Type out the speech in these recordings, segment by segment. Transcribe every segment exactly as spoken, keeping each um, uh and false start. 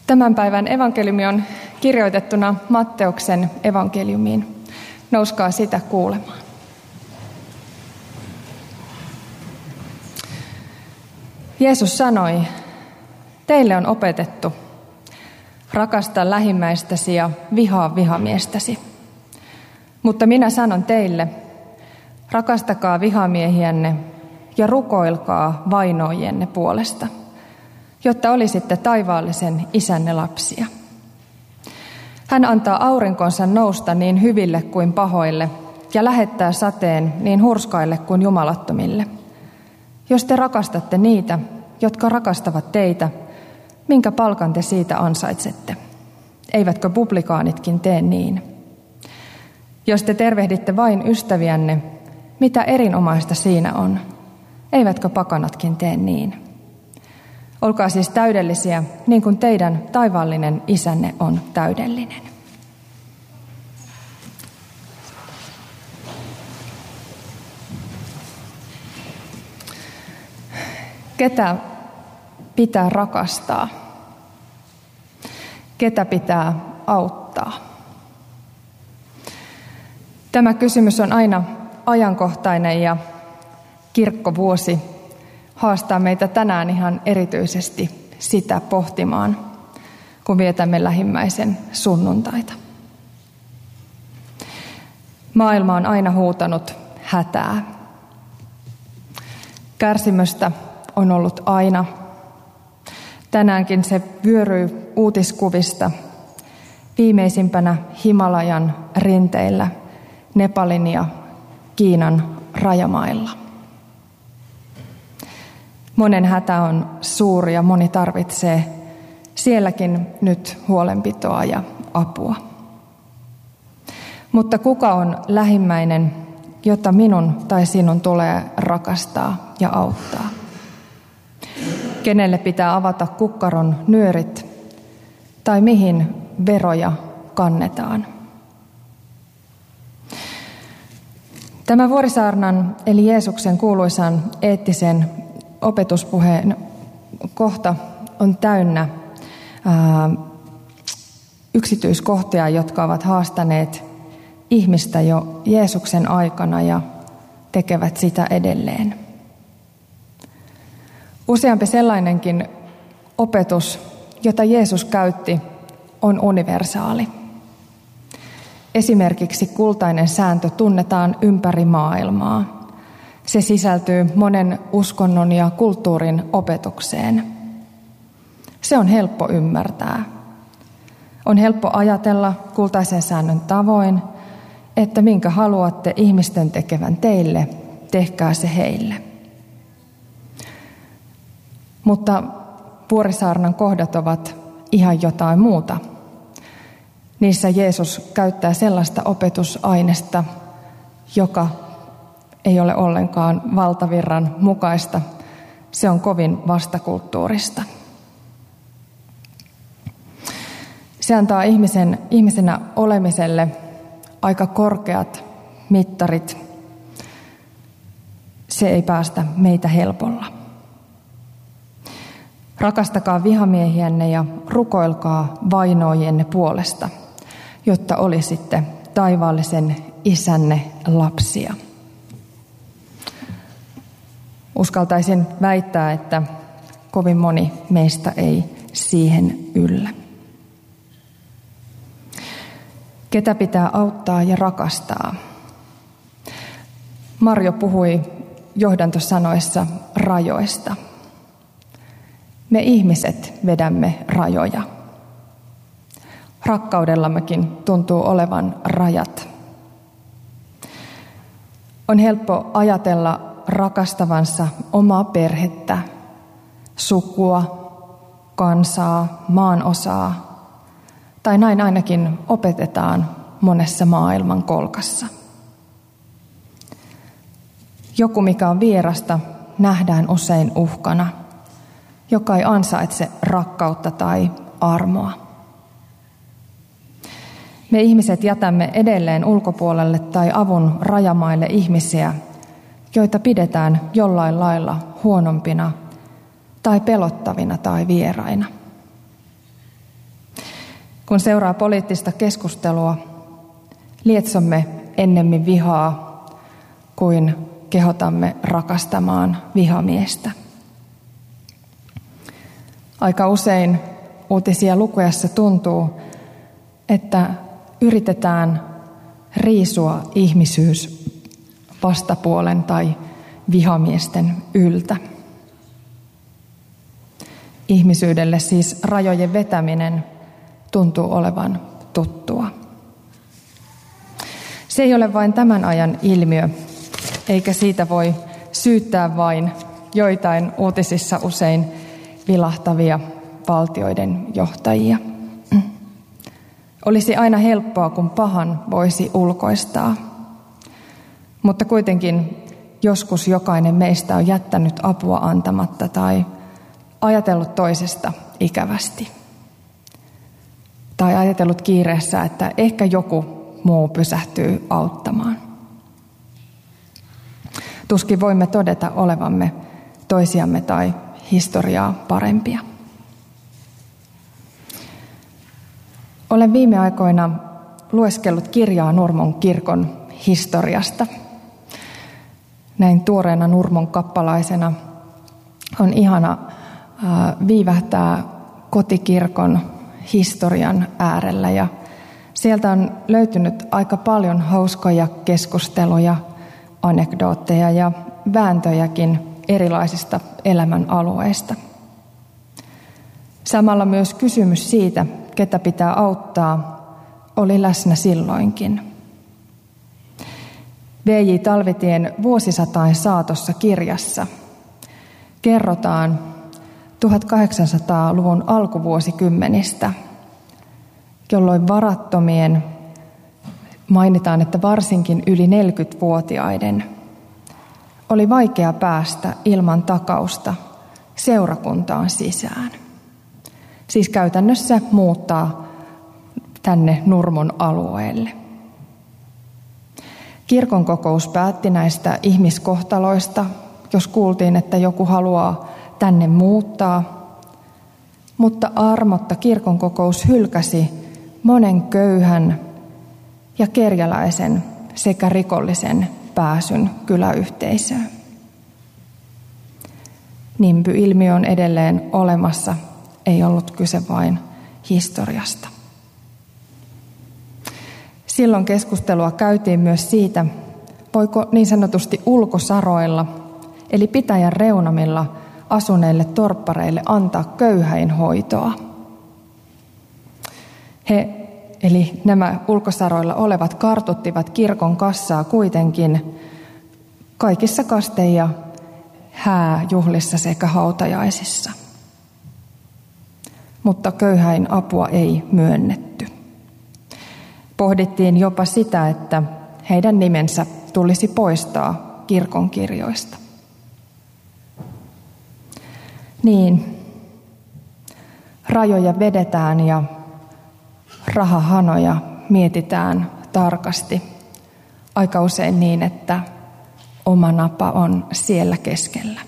Tämän päivän evankeliumi on kirjoitettuna Matteuksen evankeliumiin. Nouskaa sitä kuulemaan. Jeesus sanoi, teille on opetettu, rakasta lähimmäistäsi ja vihaa vihamiestäsi. Mutta minä sanon teille, rakastakaa vihamiehiänne ja rukoilkaa vainoijienne puolesta, jotta olisitte taivaallisen Isänne lapsia. Hän antaa aurinkonsa nousta niin hyville kuin pahoille ja lähettää sateen niin hurskaille kuin jumalattomille. Jos te rakastatte niitä, jotka rakastavat teitä, minkä palkan te siitä ansaitsette? Eivätkö publikaanitkin tee niin? Jos te tervehditte vain ystäviänne, mitä erinomaista siinä on? Eivätkö pakanatkin tee niin? Olkaa siis täydellisiä, niin kuin teidän taivaallinen Isänne on täydellinen. Ketä pitää rakastaa? Ketä pitää auttaa? Tämä kysymys on aina ajankohtainen ja kirkkovuosi haastaa meitä tänään ihan erityisesti sitä pohtimaan, kun vietämme lähimmäisen sunnuntaita. Maailma on aina huutanut hätää. Kärsimystä on ollut aina. Tänäänkin se vyöryy uutiskuvista viimeisimpänä Himalajan rinteillä Nepalin ja Kiinan rajamailla. Monen hätä on suuri ja moni tarvitsee sielläkin nyt huolenpitoa ja apua. Mutta kuka on lähimmäinen, jota minun tai sinun tulee rakastaa ja auttaa? Kenelle pitää avata kukkaron nyörit tai mihin veroja kannetaan? Tämä Vuorisaarnan eli Jeesuksen kuuluisan eettisen opetuspuheen kohta on täynnä ää, yksityiskohtia, jotka ovat haastaneet ihmistä jo Jeesuksen aikana ja tekevät sitä edelleen. Useampi sellainenkin opetus, jota Jeesus käytti, on universaali. Esimerkiksi kultainen sääntö tunnetaan ympäri maailmaa. Se sisältyy monen uskonnon ja kulttuurin opetukseen. Se on helppo ymmärtää. On helppo ajatella kultaisen säännön tavoin, että minkä haluatte ihmisten tekevän teille, tehkää se heille. Mutta Vuorisaarnan kohdat ovat ihan jotain muuta. Niissä Jeesus käyttää sellaista opetusainesta, joka ei ole ollenkaan valtavirran mukaista. Se on kovin vastakulttuurista. Se antaa ihmisen, ihmisenä olemiselle aika korkeat mittarit. Se ei päästä meitä helpolla. Rakastakaa vihamiehiänne ja rukoilkaa vainoijienne puolesta, jotta olisitte taivaallisen Isänne lapsia. Uskaltaisin väittää, että kovin moni meistä ei siihen yllä. Ketä pitää auttaa ja rakastaa? Marjo puhui johdantosanoissa rajoista. Me ihmiset vedämme rajoja. Rakkaudellammekin tuntuu olevan rajat. On helppo ajatella rakastavansa omaa perhettä, sukua, kansaa, maanosaa, tai näin ainakin opetetaan monessa maailman kolkassa. Joku, mikä on vierasta, nähdään usein uhkana, joka ei ansaitse rakkautta tai armoa. Me ihmiset jätämme edelleen ulkopuolelle tai avun rajamaille ihmisiä, joita pidetään jollain lailla huonompina tai pelottavina tai vieraina. Kun seuraa poliittista keskustelua, lietsomme ennemmin vihaa kuin kehotamme rakastamaan vihamiestä. Aika usein uutisia lukuessa tuntuu, että yritetään riisua ihmisyys vastapuolen tai vihamiesten yltä. Ihmisyydelle siis rajojen vetäminen tuntuu olevan tuttua. Se ei ole vain tämän ajan ilmiö, eikä siitä voi syyttää vain joitain uutisissa usein vilahtavia valtioiden johtajia. Olisi aina helppoa, kun pahan voisi ulkoistaa. Mutta kuitenkin joskus jokainen meistä on jättänyt apua antamatta tai ajatellut toisesta ikävästi. Tai ajatellut kiireessä, että ehkä joku muu pysähtyy auttamaan. Tuskin voimme todeta olevamme toisiamme tai historiaa parempia. Olen viime aikoina lueskellut kirjaa Nurmon kirkon historiasta. Näin tuoreena Nurmon kappalaisena on ihana viivähtää kotikirkon historian äärellä. Ja sieltä on löytynyt aika paljon hauskoja keskusteluja, anekdootteja ja vääntöjäkin erilaisista elämän alueista. Samalla myös kysymys siitä, ketä pitää auttaa, oli läsnä silloinkin. V J Talvitien Vuosisatain saatossa -kirjassa kerrotaan tuhatkahdeksansataaluvun alkuvuosikymmenistä, jolloin varattomien, mainitaan, että varsinkin yli neljäkymmentävuotiaiden, oli vaikea päästä ilman takausta seurakuntaan sisään. Siis käytännössä muuttaa tänne Nurmon alueelle. Kirkonkokous päätti näistä ihmiskohtaloista, jos kuultiin, että joku haluaa tänne muuttaa. Mutta armotta kirkonkokous hylkäsi monen köyhän ja kerjäläisen sekä rikollisen pääsyn kyläyhteisöön. Nimby-ilmiö on edelleen olemassa, ei ollut kyse vain historiasta. Silloin keskustelua käytiin myös siitä, voiko niin sanotusti ulkosaroilla, eli pitäjän reunamilla asuneille torppareille antaa köyhäinhoitoa. He, eli nämä ulkosaroilla olevat, kartuttivat kirkon kassaa kuitenkin kaikissa kaste- ja hääjuhlissa sekä hautajaisissa. Mutta köyhäin apua ei myönnetty. Pohdittiin jopa sitä, että heidän nimensä tulisi poistaa kirkonkirjoista. Niin, rajoja vedetään ja rahahanoja mietitään tarkasti. Aika usein niin, että oma napa on siellä keskellä.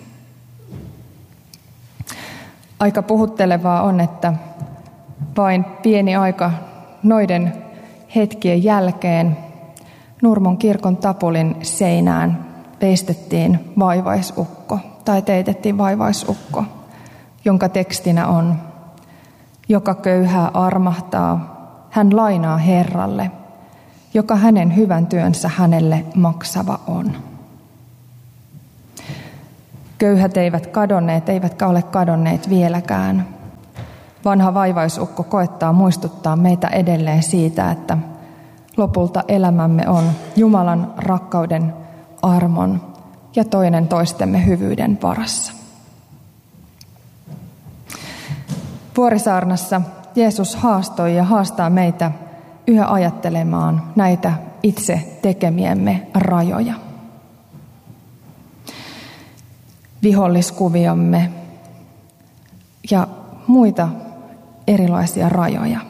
Aika puhuttelevaa on, että vain pieni aika noiden hetkien jälkeen Nurmon kirkon tapulin seinään veistettiin vaivaisukko tai teitettiin vaivaisukko, jonka tekstinä on: joka köyhää armahtaa, hän lainaa Herralle, joka hänen hyvän työnsä hänelle maksava on. Köyhät eivät kadonneet, eivätkä ole kadonneet vieläkään. Vanha vaivaisukko koettaa muistuttaa meitä edelleen siitä, että lopulta elämämme on Jumalan rakkauden, armon ja toinen toistemme hyvyyden varassa. Vuorisaarnassa Jeesus haastoi ja haastaa meitä yhä ajattelemaan näitä itse tekemiemme rajoja. Viholliskuviomme ja muita erilaisia rajoja.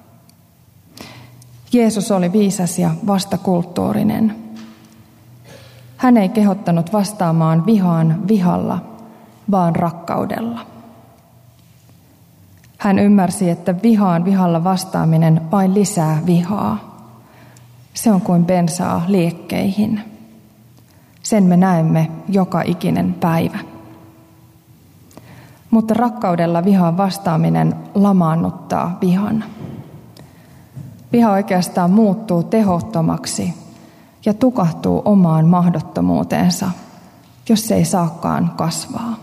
Jeesus oli viisas ja vastakulttuurinen. Hän ei kehottanut vastaamaan vihaan vihalla, vaan rakkaudella. Hän ymmärsi, että vihaan vihalla vastaaminen vain lisää vihaa. Se on kuin bensaa liekkeihin. Sen me näemme joka ikinen päivä. Mutta rakkaudella vihaan vastaaminen lamaannuttaa vihan. Viha oikeastaan muuttuu tehottomaksi ja tukahtuu omaan mahdottomuuteensa, jos se ei saakaan kasvaa.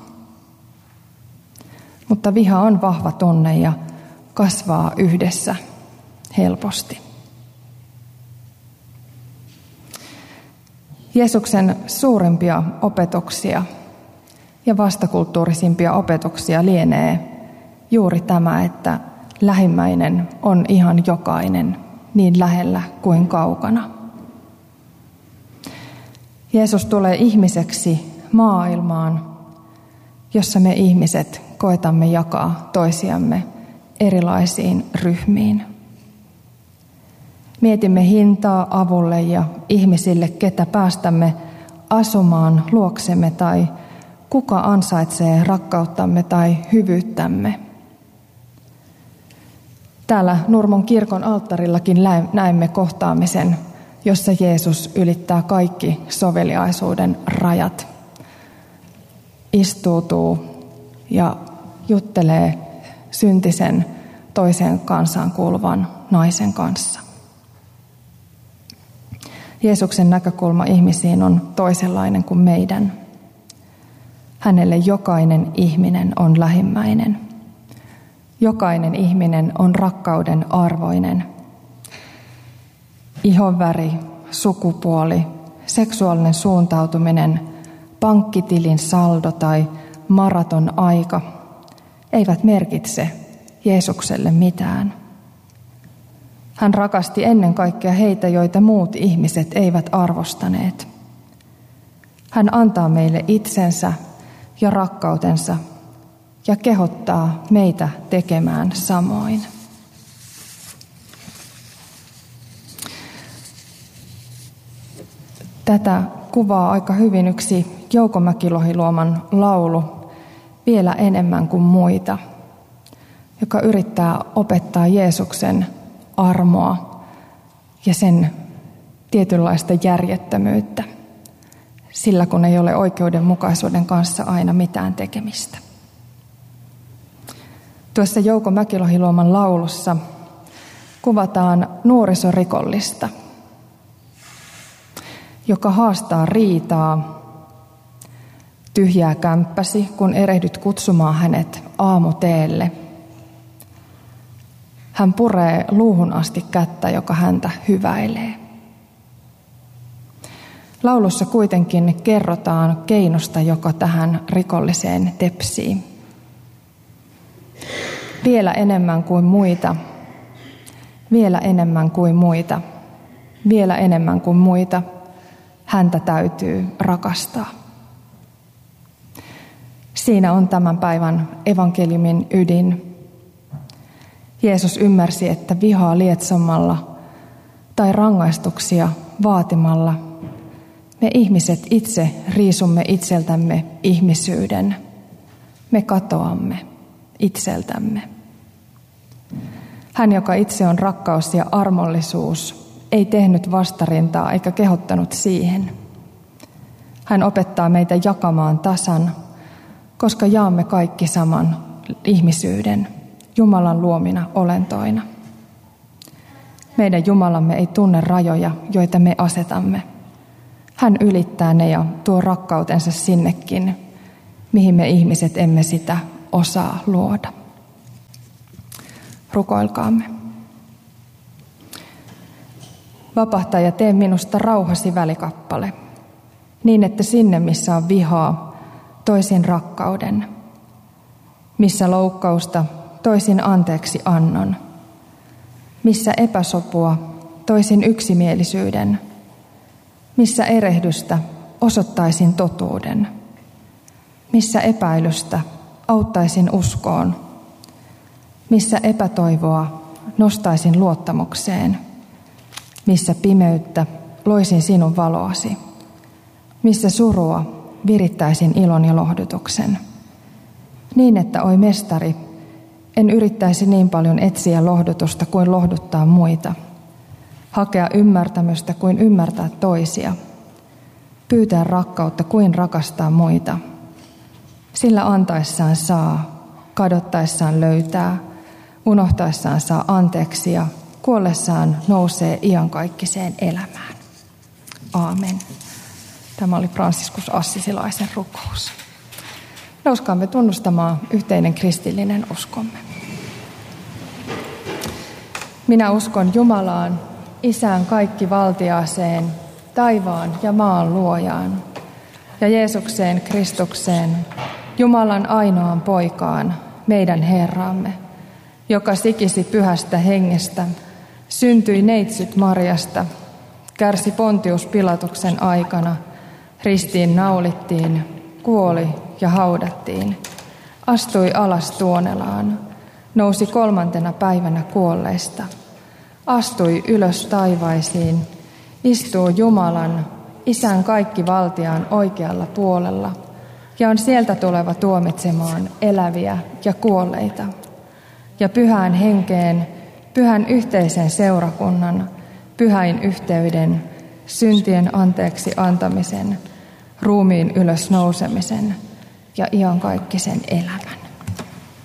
Mutta viha on vahva tunne ja kasvaa yhdessä helposti. Jeesuksen suurimpia opetuksia ja vastakulttuurisimpia opetuksia lienee juuri tämä, että lähimmäinen on ihan jokainen, niin lähellä kuin kaukana. Jeesus tulee ihmiseksi maailmaan, jossa me ihmiset koetamme jakaa toisiamme erilaisiin ryhmiin. Mietimme hintaa avulle ja ihmisille, ketä päästämme asumaan luoksemme tai kuka ansaitsee rakkauttamme tai hyvyyttämme. Täällä Nurmon kirkon alttarillakin näemme kohtaamisen, jossa Jeesus ylittää kaikki soveliaisuuden rajat, istuutuu ja juttelee syntisen toiseen kansaan kuuluvan naisen kanssa. Jeesuksen näkökulma ihmisiin on toisenlainen kuin meidän. Hänelle jokainen ihminen on lähimmäinen. Jokainen ihminen on rakkauden arvoinen. Ihonväri, sukupuoli, seksuaalinen suuntautuminen, pankkitilin saldo tai maraton aika eivät merkitse Jeesukselle mitään. Hän rakasti ennen kaikkea heitä, joita muut ihmiset eivät arvostaneet. Hän antaa meille itsensä ja rakkautensa ja kehottaa meitä tekemään samoin. Tätä kuvaa aika hyvin yksi Jouko Mäki-Lohiluoman laulu Vielä enemmän kuin muita, joka yrittää opettaa Jeesuksen armoa ja sen tietynlaista järjettömyyttä, sillä kun ei ole oikeudenmukaisuuden kanssa aina mitään tekemistä. Tuossa Jouko Mäki-Lohiluoman laulussa kuvataan nuorisorikollista, joka haastaa riitaa. Tyhjää kämppäsi, kun erehdyt kutsumaan hänet aamuteelle. Hän puree luuhun asti kättä, joka häntä hyväilee. Laulussa kuitenkin kerrotaan keinosta, joka tähän rikolliseen tepsii. Vielä enemmän kuin muita, vielä enemmän kuin muita, vielä enemmän kuin muita, häntä täytyy rakastaa. Siinä on tämän päivän evankeliumin ydin. Jeesus ymmärsi, että vihaa lietsomalla tai rangaistuksia vaatimalla me ihmiset itse riisumme itseltämme ihmisyyden. Me katoamme itseltämme. Hän, joka itse on rakkaus ja armollisuus, ei tehnyt vastarintaa eikä kehottanut siihen. Hän opettaa meitä jakamaan tasan, koska jaamme kaikki saman ihmisyyden Jumalan luomina olentoina. Meidän Jumalamme ei tunne rajoja, joita me asetamme. Hän ylittää ne ja tuo rakkautensa sinnekin, mihin me ihmiset emme sitä osaa luoda. Rukoilkaamme. Vapahtaja, tee minusta rauhasi välikappale, niin että sinne, missä on vihaa, toisin rakkauden, missä loukkausta, toisin anteeksi annon, missä epäsopua, toisin yksimielisyyden, missä erehdystä, osoittaisin totuuden, missä epäilystä, auttaisin uskoon, missä epätoivoa, nostaisin luottamukseen, missä pimeyttä, loisin sinun valoasi, missä surua, virittäisin ilon ja lohdutuksen, niin että, oi mestari, En yrittäisi niin paljon etsiä lohdutusta kuin lohduttaa muita, hakea ymmärtämystä kuin ymmärtää toisia, pyytää rakkautta kuin rakastaa muita. Sillä antaessaan saa, kadottaessaan löytää, unohtaessaan saa anteeksi ja kuollessaan nousee iankaikkiseen elämään. Aamen. Tämä oli Franciscus Assisilaisen rukous. Nouskaamme tunnustamaan yhteinen kristillinen uskomme. Minä uskon Jumalaan, Isään kaikkivaltiaaseen, taivaan ja maan luojaan, ja Jeesukseen Kristukseen, Jumalan ainoaan poikaan, meidän Herramme, joka sikisi pyhästä hengestä, syntyi neitsyt Marjasta, kärsi Pontius Pilatuksen aikana, ristiin naulittiin, kuoli ja haudattiin, astui alas tuonelaan, nousi kolmantena päivänä kuolleista, astui ylös taivaisiin, istuu Jumalan, Isän kaikkivaltiaan oikealla puolella, ja on sieltä tuleva tuomitsemaan eläviä ja kuolleita, ja pyhään henkeen, pyhän yhteisen seurakunnan, pyhäin yhteyden, syntien anteeksi antamisen, ruumiin ylös nousemisen ja iankaikkisen elämän.